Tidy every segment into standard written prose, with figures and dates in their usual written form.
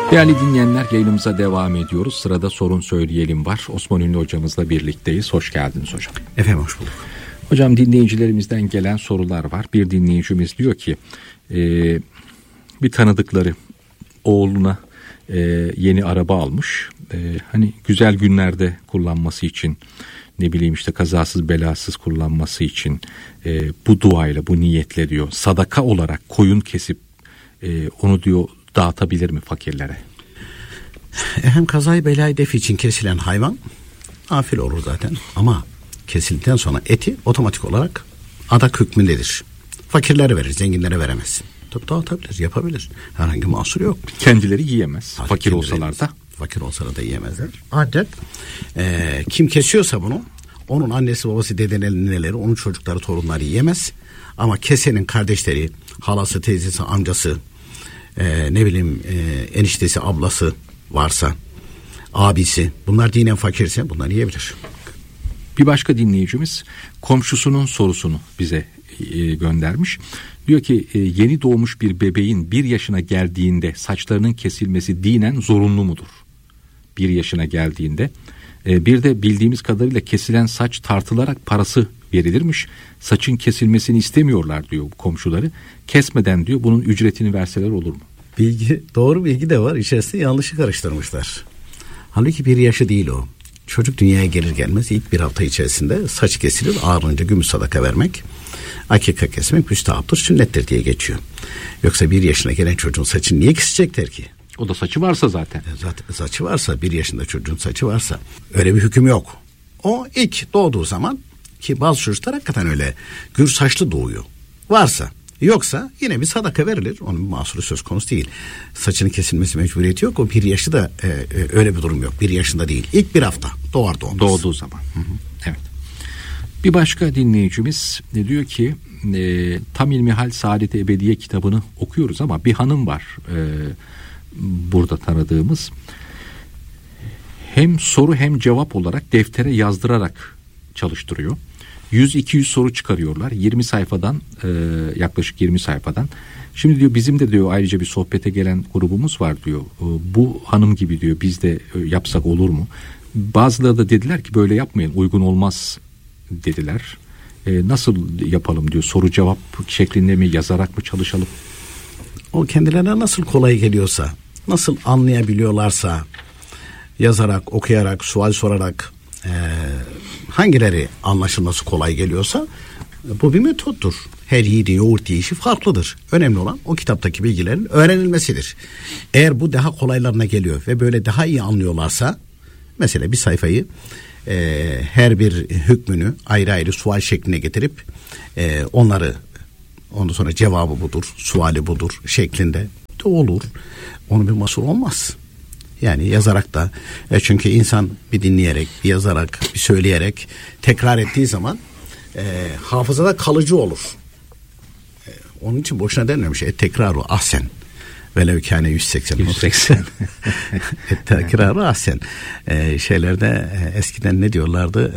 Değerli dinleyenler, yayınımıza devam ediyoruz. Sırada Sorun Söyleyelim var. Osman Ünlü hocamızla birlikteyiz. Hoş geldiniz hocam. Efendim hoş bulduk. Hocam, dinleyicilerimizden gelen sorular var. Bir dinleyicimiz diyor ki bir tanıdıkları oğluna yeni araba almış. Hani güzel günlerde kullanması için, ne bileyim işte kazasız belasız kullanması için bu duayla, bu niyetle diyor sadaka olarak koyun kesip onu diyor dağıtabilir mi fakirlere? Hem kazayı belayı def için kesilen hayvan afil olur zaten, ama kesildikten sonra eti otomatik olarak adak hükmündedir. Fakirlere verir, zenginlere veremez. Tabii dağıtabilir, yapabilir. Herhangi mahsur yok. Kendileri yiyemez. Fakir olsalar da. Fakir olsalar da yiyemezler. Ancak kim kesiyorsa bunu, onun annesi, babası, dedeleri, nineleri, onun çocukları, torunları yiyemez. Ama kesenin kardeşleri, halası, teyzesi, amcası, eniştesi, ablası varsa, abisi, bunlar dinen fakirse bunlar yiyebilir. Bir başka dinleyicimiz komşusunun sorusunu bize göndermiş. Diyor ki yeni doğmuş bir bebeğin 1 yaşına geldiğinde saçlarının kesilmesi dinen zorunlu mudur? 1 yaşına geldiğinde. Bir de bildiğimiz kadarıyla kesilen saç tartılarak parası verilirmiş. Saçın kesilmesini istemiyorlar diyor komşuları. Kesmeden diyor bunun ücretini verseler olur mu? Doğru bilgi de var. İçerisinde yanlışı karıştırmışlar. Halbuki 1 yaşı değil o. Çocuk dünyaya gelir gelmez ilk 1 hafta içerisinde saç kesilir. Ağrınca gümüş sadaka vermek, akika kesmek müstahaptır, sünnettir diye geçiyor. Yoksa 1 yaşına gelen çocuğun saçını niye kesecekler ki? O da saçı varsa zaten. Zaten saçı varsa, 1 yaşında çocuğun saçı varsa öyle bir hüküm yok. O ilk doğduğu zaman, ki bazı çocuklar hakikaten öyle gür saçlı doğuyor. Varsa, yoksa yine bir sadaka verilir. Onun bir mahsuru söz konusu değil. Saçının kesilmesi mecburiyeti yok. O 1 yaşı da öyle bir durum yok. 1 yaşında değil. İlk 1 hafta doğar doğmaz. Doğduğu zaman. Hı hı. Evet. Bir başka dinleyicimiz diyor ki Tam İlmihal Saadet-i Ebediye kitabını okuyoruz ama bir hanım var burada tanıdığımız. Hem soru hem cevap olarak deftere yazdırarak çalıştırıyor. 100-200 soru çıkarıyorlar 20 sayfadan, yaklaşık 20 sayfadan. Şimdi diyor bizim de diyor ayrıca bir sohbete gelen grubumuz var diyor. Bu hanım gibi diyor biz de yapsak olur mu? Bazıları da dediler ki böyle yapmayın, uygun olmaz dediler. Nasıl yapalım diyor, soru cevap şeklinde mi, yazarak mı çalışalım? O kendilerine nasıl kolay geliyorsa, nasıl anlayabiliyorlarsa, yazarak, okuyarak, sual sorarak, hangileri anlaşılması kolay geliyorsa bu bir metottur. Her yiğidin yoğurt yiyişi farklıdır. Önemli olan o kitaptaki bilgilerin öğrenilmesidir. Eğer bu daha kolaylarına geliyor ve böyle daha iyi anlıyorlarsa, mesela bir sayfayı her bir hükmünü ayrı ayrı sual şekline getirip ondan sonra cevabı budur, suali budur şeklinde de olur. Onun bir mahsur olmaz. Yani yazarak da, çünkü insan bir dinleyerek, bir yazarak, bir söyleyerek tekrar ettiği zaman hafızada kalıcı olur. Onun için boşuna denmemiş. Tekraru ahsen. Velev kâne 180. Tekraru ahsen. Şeylerde eskiden ne diyorlardı?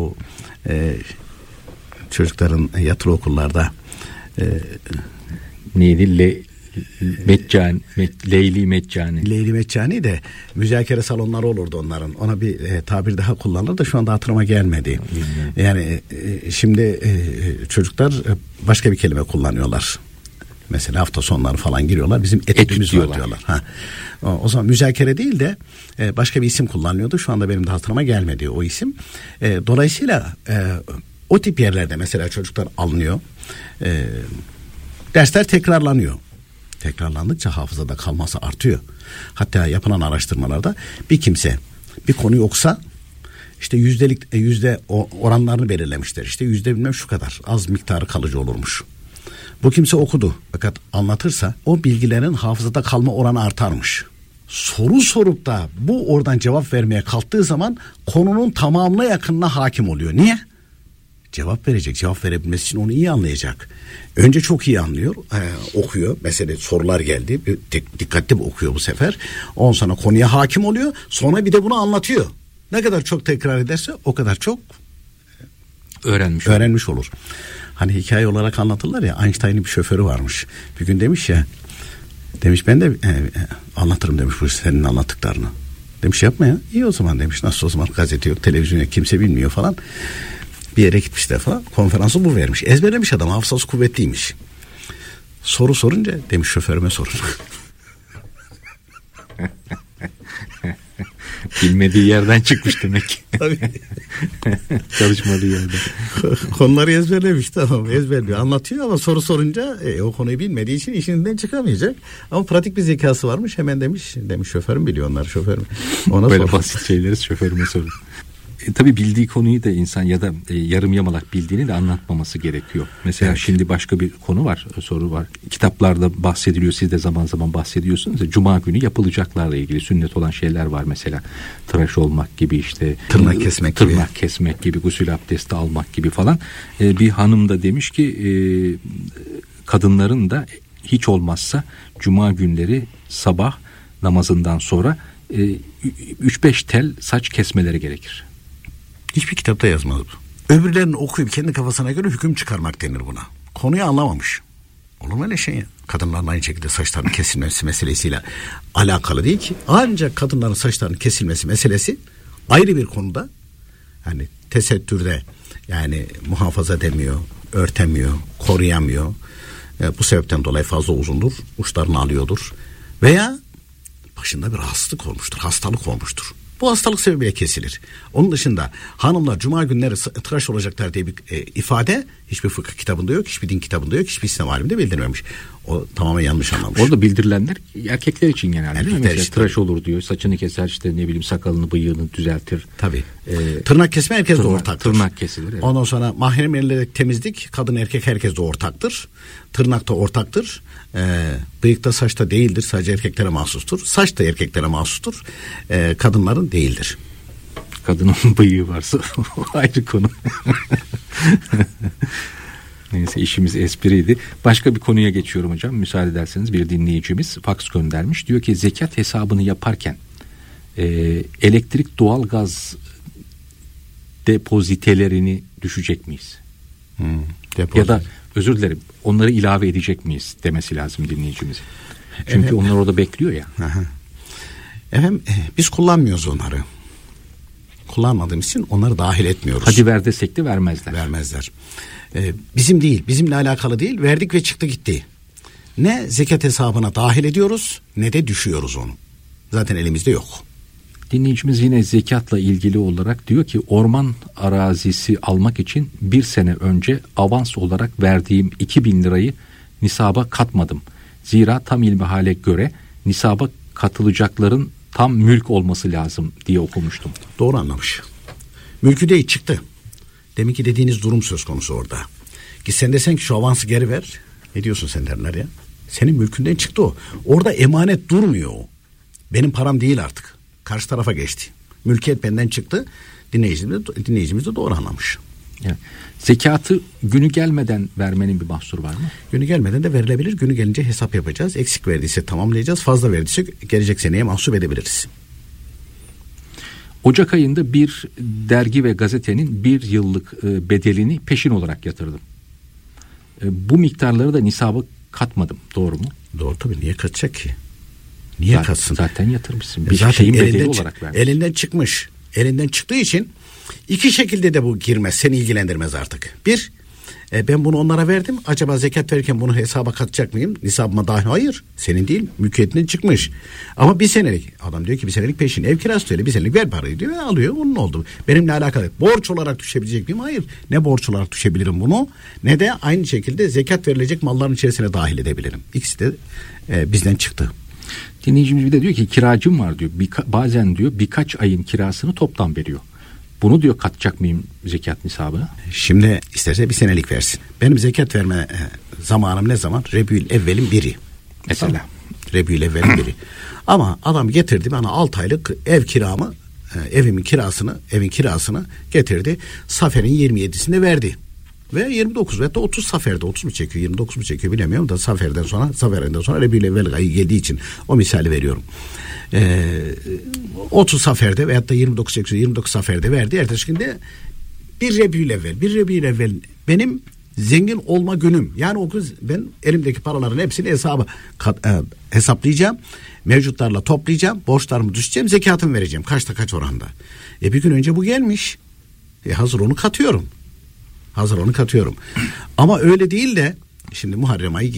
Çocukların yatılı okullarda neydi? Leyli Meccani de müzakere salonları olurdu onların. Ona bir tabir daha kullanılır da şu anda hatırıma gelmedi. Yani şimdi çocuklar başka bir kelime kullanıyorlar. Mesela hafta sonları falan giriyorlar. Bizim etüdümüz var diyorlar. O zaman müzakere değil de başka bir isim kullanılıyordu. Şu anda benim de hatırıma gelmedi o isim. Dolayısıyla o tip yerlerde mesela çocuklar alınıyor. Dersler tekrarlanıyor. Tekrarlandıkça hafızada kalması artıyor. Hatta yapılan araştırmalarda bir kimse bir konuyu okusa işte yüzde oranlarını belirlemişler. İşte yüzde bilmem şu kadar az miktarı kalıcı olurmuş. Bu kimse okudu fakat anlatırsa o bilgilerin hafızada kalma oranı artarmış. Soru sorup da bu oradan cevap vermeye kalktığı zaman konunun tamamına yakınına hakim oluyor. Niye? Cevap verecek. Cevap verebilmesi için onu iyi anlayacak. Önce çok iyi anlıyor, okuyor. Mesela sorular geldi. Dikkatli okuyor bu sefer. Ondan sonra konuya hakim oluyor. Sonra bir de bunu anlatıyor. Ne kadar çok tekrar ederse o kadar çok öğrenmiş olur. Hani hikaye olarak anlatırlar ya, Einstein'ın bir şoförü varmış. Bir gün demiş ya, Demiş ben de anlatırım demiş bu senin anlattıklarını. Demiş yapma ya. İyi o zaman demiş. Nasıl o zaman gazete yok, televizyon yok, kimse bilmiyor falan. Bir yere gitmiş defa. Konferansı bu vermiş. Ezberlemiş adam. Hafızası kuvvetliymiş. Soru sorunca demiş şoförüme sorun. Bilmediği yerden çıkmış demek ki. Tabii. Çalışmadığı yerden. Konuları ezberlemiş, tamam, ezberliyor, anlatıyor ama soru sorunca o konuyu bilmediği için işinden çıkamayacak. Ama pratik bir zekası varmış, hemen demiş şoförüm biliyor onları, şoförüm. Ona böyle sor. basit şeyleri şoförüme sorun. Tabii bildiği konuyu da insan ya da yarım yamalak bildiğini de anlatmaması gerekiyor. Mesela evet. Şimdi başka bir konu var, soru var. Kitaplarda bahsediliyor, siz de zaman zaman bahsediyorsunuz. Cuma günü yapılacaklarla ilgili sünnet olan şeyler var mesela. Tıraş olmak gibi, işte tırnak kesmek gibi, gusül abdesti almak gibi falan. Bir hanım da demiş ki kadınların da hiç olmazsa Cuma günleri sabah namazından sonra 3-5 tel saç kesmeleri gerekir. Hiçbir kitapta yazmaz bu. Öbürlerini okuyup kendi kafasına göre hüküm çıkarmak denir buna. Konuyu anlamamış. Olur mu öyle şey ya? Kadınların aynı şekilde saçlarının kesilmesi meselesiyle alakalı değil ki. Ancak kadınların saçlarının kesilmesi meselesi ayrı bir konuda. Yani tesettürde yani muhafaza edemiyor, örtemiyor, koruyamıyor. Bu sebepten dolayı fazla uzundur, uçlarını alıyordur. Veya başında bir rahatsızlık olmuştur, hastalık olmuştur. Bu hastalık sebebiyle kesilir. Onun dışında hanımlar Cuma günleri tıraş olacaklar diye bir ifade hiçbir fıkıh kitabında yok, hiçbir din kitabında yok, hiçbir İslam aliminde bildirmemiş. O tamamen yanlış anlamış. Orada bildirilenler erkekler için genelde. Erkekler işte tıraş olur diyor, saçını keser, işte ne bileyim sakalını bıyığını düzeltir. Tabii. Tırnak kesme herkes de ortaktır. Tırnak kesilir. Evet. Ondan sonra mahrem yerlerdeki temizlik kadın erkek herkes de ortaktır. Tırnak da ortaktır. Bıyıkta saçta değildir, sadece erkeklere mahsustur. Saç da erkeklere mahsustur. Kadınların değildir. Kadının bıyığı varsa ayrı konu. Neyse, işimiz espriydi. Başka bir konuya geçiyorum hocam. Müsaade ederseniz bir dinleyicimiz faks göndermiş. Diyor ki zekat hesabını yaparken elektrik, doğalgaz depozitelerini düşecek miyiz? Ya da özür dilerim, onları ilave edecek miyiz demesi lazım dinleyicimiz. Çünkü onlar orada bekliyor ya. Efendim biz kullanmıyoruz onları. Kullanmadığımız için onları dahil etmiyoruz. Hadi ver desek de vermezler. Vermezler. Bizim değil, bizimle alakalı değil. Verdik ve çıktı gitti. Ne zekat hesabına dahil ediyoruz ne de düşüyoruz onu. Zaten elimizde yok. Dinleyicimiz yine zekatla ilgili olarak diyor ki orman arazisi almak için bir sene önce avans olarak verdiğim 2.000 lirayı nisaba katmadım. Zira tam ilmihale göre nisaba katılacakların tam mülk olması lazım diye okumuştum. Doğru anlamış. Mülkü değil, çıktı. Demin ki dediğiniz durum söz konusu orada. Ki sen desen ki şu avansı geri ver. Ne diyorsun sen derler ya? Senin mülkünden çıktı o. Orada emanet durmuyor o. Benim param değil artık. Karşı tarafa geçti. Mülkiyet benden çıktı. Dinleyicimiz de doğru anlamış. Evet. Zekatı günü gelmeden vermenin bir mahsuru var mı? Günü gelmeden de verilebilir. Günü gelince hesap yapacağız. Eksik verdiyse tamamlayacağız. Fazla verdiyse gelecek seneye mahsup edebiliriz. Ocak ayında bir dergi ve gazetenin bir yıllık bedelini peşin olarak yatırdım. Bu miktarları da nisaba katmadım. Doğru mu? Doğru tabii. Niye katacak ki? Niye katsın? Zaten yatırmışsın. Bir şeyin bedeli olarak vermiş. Elinden çıkmış. Elinden çıktığı için iki şekilde de bu girmez. Seni ilgilendirmez artık. Bir, ben bunu onlara verdim. Acaba zekat verirken bunu hesaba katacak mıyım? Nisabıma dahil. Hayır. Senin değil. Mülkiyetinden çıkmış. Ama bir senelik. Adam diyor ki bir senelik peşin. Ev kirası öyle. Bir senelik ver parayı diyor. Alıyor. Onun oldu. Benimle alakalı. Borç olarak düşebilecek miyim? Hayır. Ne borç olarak düşebilirim bunu? Ne de aynı şekilde zekat verilecek malların içerisine dahil edebilirim. İkisi de bizden çıktı. Dinleyicimiz bir de diyor ki kiracım var diyor. Bazen diyor birkaç ayın kirasını toptan veriyor. Bunu diyor katacak mıyım zekat nisabı? Şimdi isterse bir senelik versin. Benim zekat verme zamanım ne zaman? Rebiül Evvel'in biri. Mesela. Tamam. Rebiül Evvel'in biri. Ama adam getirdi bana 6 aylık ev kiramı, evin kirasını getirdi. Safer'in 27'sinde verdi. Ve 29 ve 30 Safer'de 30 mu çekiyor 29 mu çekiyor bilemiyorum da Safer'den sonra Rebiül Evvel ayı geldiği için o misali veriyorum. 30 Safer'de veyahut da 29 Safer'de verdi. Ertesi günde bir Rebiül Evvel benim zengin olma günüm. Yani o kız, ben elimdeki paraların hepsini hesaplayacağım. Mevcutlarla toplayacağım. Borçlarımı düşeceğim. Zekatımı vereceğim. Kaçta kaç oranda. Bir gün önce bu gelmiş. Hazır onu katıyorum. Ama öyle değil de şimdi Muharrem ayı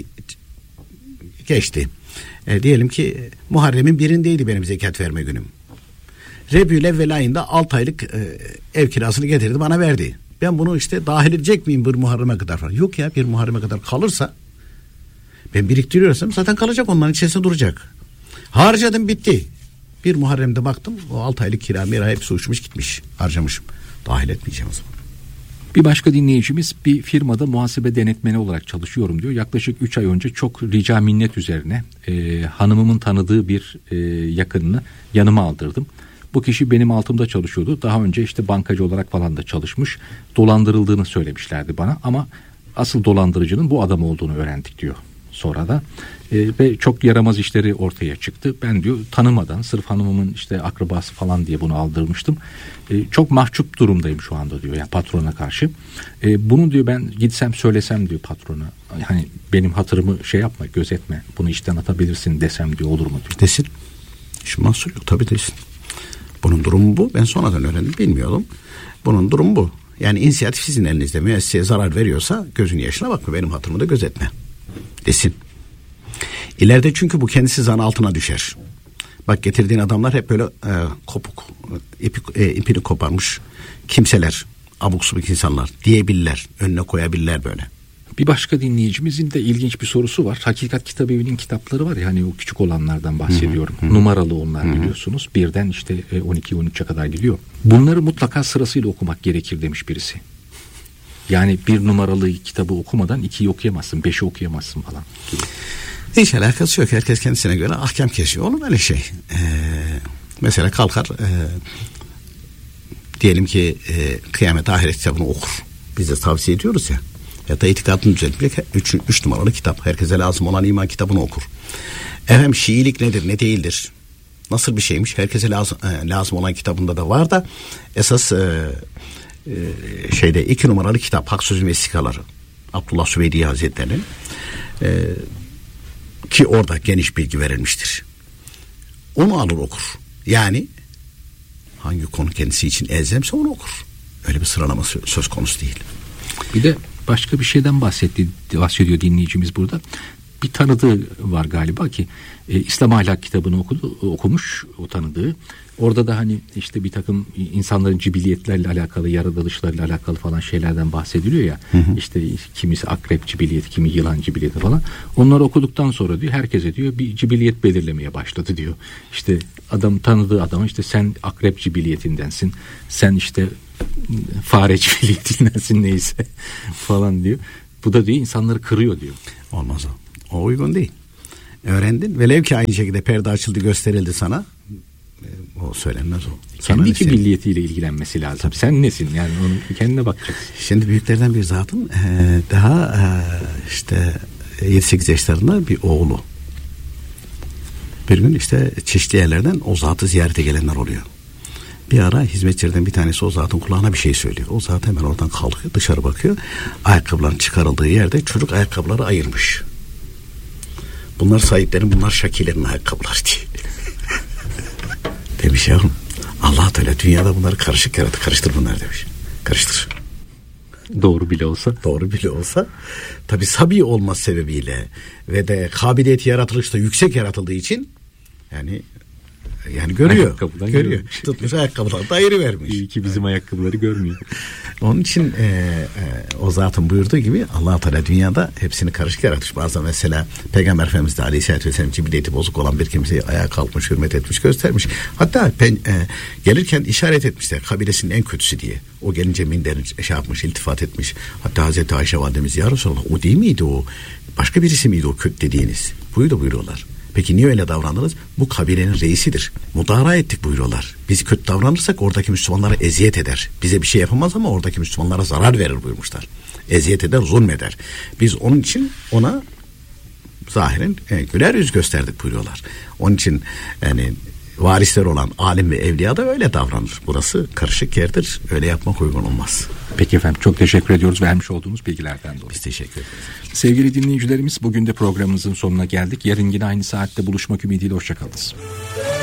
geçti. Diyelim ki Muharrem'in birindeydi benim zekat verme günüm. Rebü'l-Evvel ayında 6 aylık ev kirasını getirdi, bana verdi. Ben bunu işte dahil edecek miyim bir Muharrem'e kadar falan? Yok ya, bir Muharrem'e kadar kalırsa, ben biriktiriyorsam zaten kalacak, onların içerisinde duracak. Harcadım, bitti. Bir Muharrem'de baktım o 6 aylık kira mira hepsi uçmuş gitmiş, harcamışım. Dahil etmeyeceğim o zaman. Bir başka dinleyicimiz, bir firmada muhasebe denetmeni olarak çalışıyorum diyor. Yaklaşık 3 ay önce çok rica minnet üzerine hanımımın tanıdığı bir yakınını yanıma aldırdım. Bu kişi benim altımda çalışıyordu. Daha önce işte bankacı olarak falan da çalışmış. Dolandırıldığını söylemişlerdi bana ama asıl dolandırıcının bu adam olduğunu öğrendik diyor sonra da. Ve çok yaramaz işleri ortaya çıktı. Ben diyor tanımadan, sırf hanımımın işte akrabası falan diye bunu aldırmıştım. Çok mahcup durumdayım şu anda diyor, yani patrona karşı. Bunu diyor ben gitsem söylesem diyor patrona, hani benim hatırımı şey yapma, gözetme, bunu işten atabilirsin desem diyor, olur mu diyor. Desin. Hiç mahsur yok, tabii desin. Bunun durumu bu. Ben sonradan öğrendim, bilmiyordum. Bunun durumu bu. Yani inisiyatif sizin elinizde. Müesseseye zarar veriyorsa gözünün yaşına bakma, benim hatırımı da gözetme desin. İleride çünkü bu kendisi zan altına düşer. Bak, getirdiğin adamlar hep böyle kopuk, ipini koparmış kimseler, abuk subuk insanlar diyebilirler, önüne koyabilirler böyle. Bir başka dinleyicimizin de ilginç bir sorusu var. Hakikat Kitabevi'nin kitapları var ya, hani o küçük olanlardan bahsediyorum. Numaralı onlar, biliyorsunuz. Birden işte 12-13'e kadar gidiyor. Bunları mutlaka sırasıyla okumak gerekir demiş birisi. Yani bir numaralı kitabı okumadan 2'yi okuyamazsın, 5'i okuyamazsın falan gibi. Hiç alakası yok. Herkes kendisine göre ahkam kesiyor. Olur böyle şey. Mesela kalkar diyelim ki Kıyamet Ahiret kitabını okur. Biz de tavsiye ediyoruz ya. Ya da itikadını düzeltmek 3 numaralı kitap. Herkese lazım olan iman kitabını okur. Efendim, Şiilik nedir, ne değildir? Nasıl bir şeymiş? Herkese lazım olan kitabında da var da esas 2 numaralı kitap Hak Sözü Vesikaları. Abdullah Süveydi Hazretleri'nin ki orada geniş bilgi verilmiştir. Onu alır okur. Yani hangi konu kendisi için elzemse onu okur. Öyle bir sıralama söz konusu değil. Bir de başka bir şeyden bahsediyor dinleyicimiz burada. Bir tanıdığı var galiba ki İslam Ahlak kitabını okumuş o tanıdığı. Orada da hani işte bir takım insanların cibiliyetlerle alakalı, yaratılışlarla alakalı falan şeylerden bahsediliyor ya. İşte kimisi akrep cibiliyeti, kimi yılan cibiliyeti falan. Onları okuduktan sonra diyor herkese diyor bir cibiliyet belirlemeye başladı diyor. İşte tanıdığı adama işte sen akrep cibiliyetindensin, sen işte fare cibiliyetindensin neyse falan diyor. Bu da diyor insanları kırıyor diyor. Olmaz o. O uygun değil. Öğrendin. Velev ki aynı şekilde perde açıldı, gösterildi sana. O söylenmez o. Kendi cibilliyetiyle ilgilenmesi lazım. Tabii. Sen nesin? Yani onun kendine bakacaksın. Şimdi büyüklerden bir zatın daha işte 7-8 yaşlarında bir oğlu. Bir gün işte çeşitli yerlerden o zatı ziyarete gelenler oluyor. Bir ara hizmetçilerden bir tanesi o zatın kulağına bir şey söylüyor. O zat hemen oradan kalkıyor, dışarı bakıyor. Ayakkabıların çıkarıldığı yerde çocuk ayakkabıları ayırmış. Bunlar sahiplerin, bunlar şakilerin ayakkabıları diye. Demiş yavrum, Allah Teala dünyada bunları karışık yarattı, karıştır bunları demiş. Karıştır. Doğru bile olsa. Tabi sabi olma sebebiyle ve de kabiliyeti yaratılışta yüksek yaratıldığı için yani görüyor. Tutmuş ayakkabılar da ayrı vermiş. İyi ki bizim ayakkabıları görmüyor. Onun için o zatın buyurduğu gibi Allah Teala dünyada hepsini karışık yaratmış. Bazen mesela Peygamber Efendimiz de Aleyhisselatü Vesselam cibiliyeti bozuk olan bir kimseyi ayağa kalkmış, hürmet etmiş, göstermiş. Hatta gelirken işaret etmişler kabilesinin en kötüsü diye. O gelince minderini yapmış, iltifat etmiş. Hatta Hazreti Ayşe validemiz ya Resulallah o değil miydi o? Başka birisi miydi o kötü dediğiniz? Buyuruyorlar. Peki niye öyle davrandınız? Bu kabilenin reisidir. Mudara ettik buyuruyorlar. Biz kötü davranırsak oradaki Müslümanlara eziyet eder. Bize bir şey yapamaz ama oradaki Müslümanlara zarar verir buyurmuşlar. Eziyet eder, zulmeder. Biz onun için ona zahiren güler yüz gösterdik buyuruyorlar. Onun için yani varisler olan alim ve evliya da öyle davranır. Burası karışık yerdir. Öyle yapmak uygun olmaz. Peki efendim, çok teşekkür ediyoruz vermiş olduğunuz bilgilerden dolayı. Biz teşekkür ederiz. Sevgili dinleyicilerimiz, bugün de programımızın sonuna geldik. Yarın yine aynı saatte buluşmak ümidiyle hoşçakalınız.